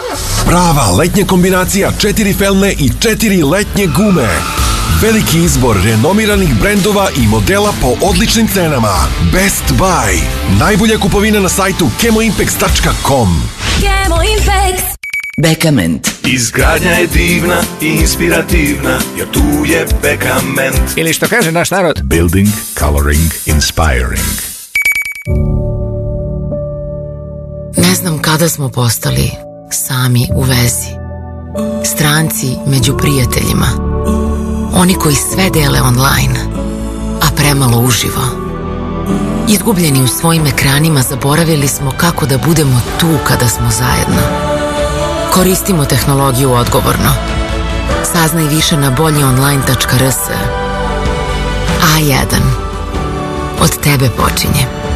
Prava letnja kombinacija 4 felne i 4 letnje gume. Veliki izbor renomiranih brendova i modela po odličnim cenama. Best Buy. Najbolja kupovina na sajtu chemoimpex.com. Chemoimpex. Bekament. Izgradnja je divna i inspirativna, jer tu je Bekament. Ili što kaže naš narod, Building, coloring, inspiring. Ne znam kada smo postali sami u vezi. Stranci među prijateljima. Oni koji sve dele online, a premalo uživo. Izgubljeni u svojim ekranima, zaboravili smo kako da budemo tu kada smo zajedno. Koristimo tehnologiju odgovorno. Saznaj više na boljionline.rs. A1. Od tebe počinje.